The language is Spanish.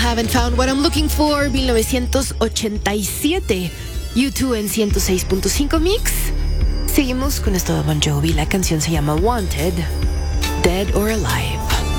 Haven't Found What I'm Looking For, 1987. U2 en 106.5 Mix. Seguimos con esto de Bon Jovi. La canción se llama Wanted, Dead or Alive.